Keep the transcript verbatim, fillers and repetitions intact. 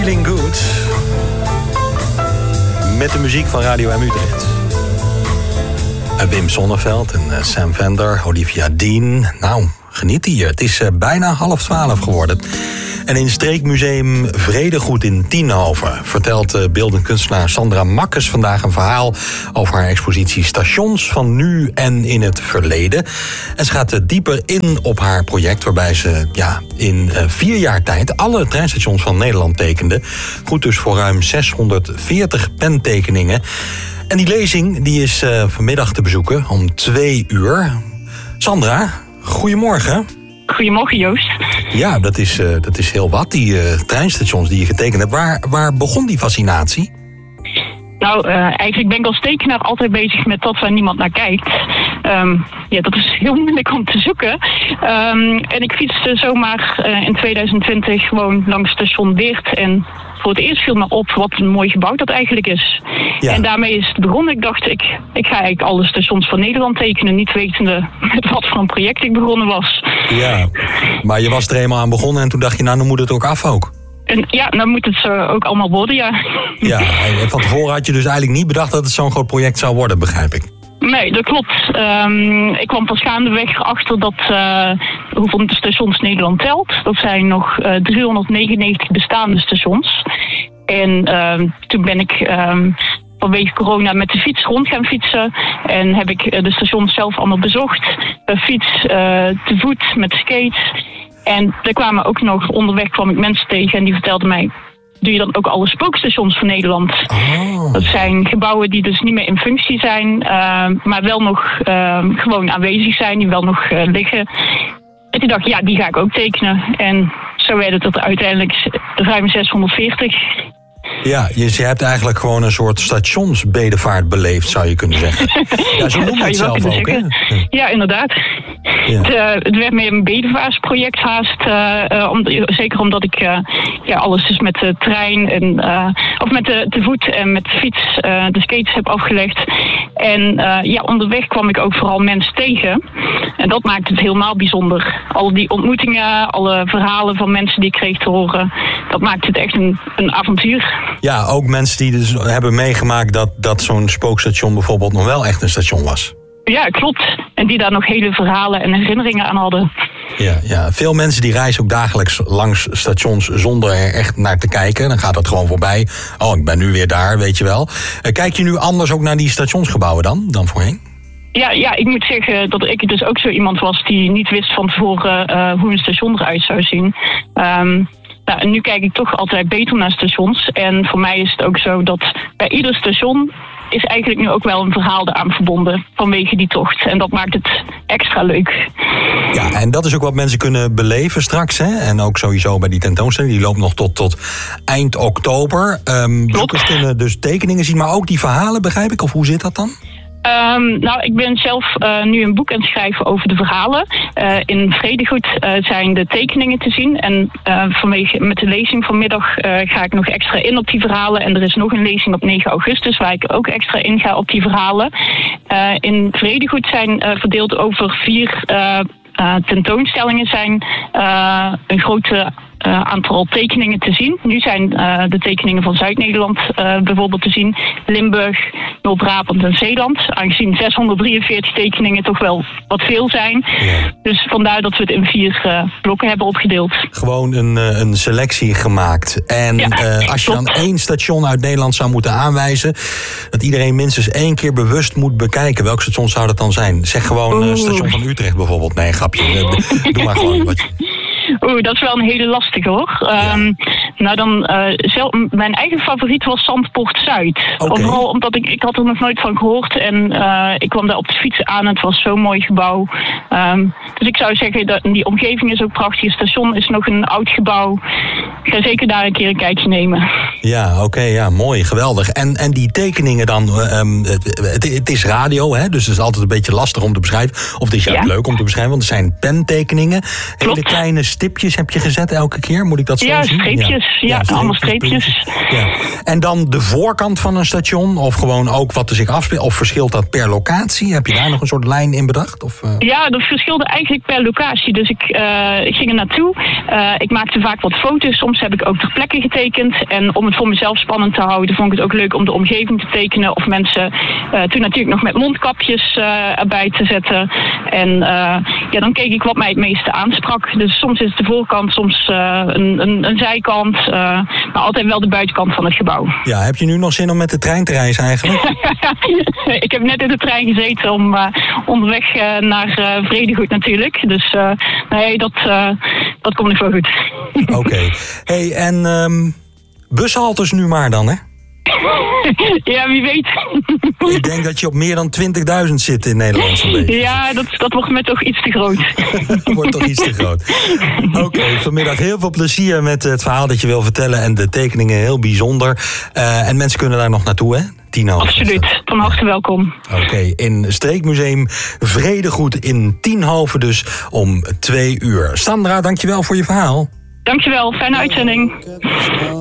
Feeling Good. Met de muziek van Radio M Utrecht. En Wim Sonneveld en Sam Vender, Olivia Dean. Nou, geniet hier. Het is bijna half twaalf geworden. En in Streekmuseum Vredegoed in Tienhoven vertelt beeldend kunstenaar Sandra Makkes vandaag een verhaal over haar expositie Stations van nu en in het verleden. En ze gaat dieper in op haar project waarbij ze ja, in vier jaar tijd alle treinstations van Nederland tekende. Goed dus voor ruim zeshonderdveertig pentekeningen. En die lezing die is uh, vanmiddag te bezoeken om twee uur. Sandra, goedemorgen. Goedemorgen, Joost. Ja, dat is, uh, dat is heel wat, die uh, treinstations die je getekend hebt. Waar, waar begon die fascinatie? Nou, uh, eigenlijk ben ik als tekenaar altijd bezig met dat waar niemand naar kijkt. Um, ja, dat is heel moeilijk om te zoeken. Um, en ik fietste zomaar uh, in tweeduizend twintig gewoon langs station Weert. En voor het eerst viel me op wat een mooi gebouw dat eigenlijk is. Ja. En daarmee is het begonnen. Ik dacht, ik, ik ga eigenlijk alle stations van Nederland tekenen. Niet wetende met wat voor een project ik begonnen was. Ja, maar je was er eenmaal aan begonnen en toen dacht je, nou, dan moet het ook af ook. En ja, dan moet het uh, ook allemaal worden, ja. Ja, en van tevoren had je dus eigenlijk niet bedacht dat het zo'n groot project zou worden, begrijp ik. Nee, dat klopt. Um, ik kwam pas gaandeweg achter dat uh, hoeveel stations Nederland telt. Dat zijn nog uh, driehonderdnegenennegentig bestaande stations. En uh, toen ben ik um, vanwege corona met de fiets rond gaan fietsen. En heb ik uh, de stations zelf allemaal bezocht. Per fiets, uh, te voet, met skates. En er kwamen ook nog, onderweg kwam ik mensen tegen en die vertelden mij, doe je dan ook alle spookstations van Nederland? Oh. Dat zijn gebouwen die dus niet meer in functie zijn, uh, maar wel nog uh, gewoon aanwezig zijn, die wel nog uh, liggen. En toen dacht ik, ja, die ga ik ook tekenen. En zo werd het tot uiteindelijk ruim zeshonderdveertig. Ja, je, je hebt eigenlijk gewoon een soort stationsbedevaart beleefd, zou je kunnen zeggen. Ja, zo noem je het zelf ook, hè? Ja, inderdaad. Ja. Het, uh, het werd meer een bedevaartsproject haast. Uh, uh, om, zeker omdat ik uh, ja, alles dus met de trein en uh, of met de, de voet en met de fiets, uh, de skates heb afgelegd. En uh, ja, onderweg kwam ik ook vooral mensen tegen. En dat maakt het helemaal bijzonder. Al die ontmoetingen, alle verhalen van mensen die ik kreeg te horen, dat maakt het echt een, een avontuur. Ja, ook mensen die dus hebben meegemaakt dat, dat zo'n spookstation bijvoorbeeld nog wel echt een station was. Ja, klopt. En die daar nog hele verhalen en herinneringen aan hadden. Ja, ja, veel mensen die reizen ook dagelijks langs stations zonder er echt naar te kijken. Dan gaat dat gewoon voorbij. Oh, ik ben nu weer daar, weet je wel. Kijk je nu anders ook naar die stationsgebouwen dan, dan voorheen? Ja, ja, ik moet zeggen dat ik dus ook zo iemand was die niet wist van tevoren uh, hoe een station eruit zou zien. Um, nou, en nu kijk ik toch altijd beter naar stations. En voor mij is het ook zo dat bij ieder station is eigenlijk nu ook wel een verhaal eraan verbonden vanwege die tocht. En dat maakt het extra leuk. Ja, en dat is ook wat mensen kunnen beleven straks, hè? En ook sowieso bij die tentoonstelling. Die loopt nog tot, tot eind oktober. Um, bezoekers kunnen dus tekeningen zien, maar ook die verhalen, begrijp ik? Of hoe zit dat dan? Um, nou, ik ben zelf uh, nu een boek aan het schrijven over de verhalen. Uh, in Vredegoed uh, zijn de tekeningen te zien. En uh, vanwege met de lezing vanmiddag uh, ga ik nog extra in op die verhalen. En er is nog een lezing op negen augustus waar ik ook extra in ga op die verhalen. Uh, in Vredegoed zijn uh, verdeeld over vier uh, uh, tentoonstellingen zijn uh, een grote Uh, aantal tekeningen te zien. Nu zijn uh, de tekeningen van Zuid-Nederland uh, bijvoorbeeld te zien. Limburg, Noord-Brabant en Zeeland. Aangezien zeshonderddrieënveertig tekeningen toch wel wat veel zijn. Ja. Dus vandaar dat we het in vier uh, blokken hebben opgedeeld. Gewoon een, uh, een selectie gemaakt. En ja, uh, als je dan één station uit Nederland zou moeten aanwijzen, dat iedereen minstens één keer bewust moet bekijken, welk station zou dat dan zijn? Zeg gewoon uh, station van Utrecht bijvoorbeeld. Nee, grapje. Doe maar gewoon wat je... Oeh, dat is wel een hele lastige hoor. Ja. Um, nou dan, uh, zelf, mijn eigen favoriet was Zandpoort Zuid. Okay. Vooral omdat ik, ik had er nog nooit van gehoord. En uh, ik kwam daar op de fiets aan. Het was zo'n mooi gebouw. Um, dus ik zou zeggen, dat die omgeving is ook prachtig. Het station is nog een oud gebouw. Ik ga zeker daar een keer een kijkje nemen. Ja, oké, okay, ja, mooi, geweldig. En, en die tekeningen dan, um, het, het is radio, hè, dus het is altijd een beetje lastig om te beschrijven. Of het is juist ja. leuk om te beschrijven, want er zijn pentekeningen. Klopt. Hele kleine stipjes heb je gezet elke keer, moet ik dat zo ja, zien? Streepjes, ja, ja, ja streepjes, allemaal streepjes. Ja. En dan de voorkant van een station, of gewoon ook wat er zich afspeelt, of verschilt dat per locatie? Heb je daar nog een soort lijn in bedacht? Of, uh... Ja, dat verschilde eigenlijk per locatie. Dus ik, uh, ik ging er naartoe, uh, ik maakte vaak wat foto's, soms heb ik ook ter plekke getekend. En om het voor mezelf spannend te houden, vond ik het ook leuk om de omgeving te tekenen. Of mensen uh, toen natuurlijk nog met mondkapjes uh, erbij te zetten. En uh, ja, dan keek ik wat mij het meeste aansprak. Dus soms is het de voorkant, soms uh, een, een, een zijkant. Uh, maar altijd wel de buitenkant van het gebouw. Ja, heb je nu nog zin om met de trein te reizen eigenlijk? Ik heb net in de trein gezeten om uh, onderweg uh, naar uh, Vredegoed natuurlijk. Dus uh, nee, dat, uh, dat komt nog wel goed. Oké. Okay. Hey, en um, bushaltes nu maar dan, hè? Ja, wie weet. Ik denk dat je op meer dan twintigduizend zit in Nederland zo'n beetje. Ja, dat, dat wordt me toch iets te groot. Dat wordt toch iets te groot. Oké, okay, vanmiddag heel veel plezier met het verhaal dat je wil vertellen. En de tekeningen heel bijzonder. Uh, en mensen kunnen daar nog naartoe, hè? Tienhoven. Absoluut, van harte welkom. Oké, okay, in Streekmuseum Vredegoed in Tienhoven dus om twee uur. Sandra, dankjewel voor je verhaal. Dankjewel, fijne uitzending.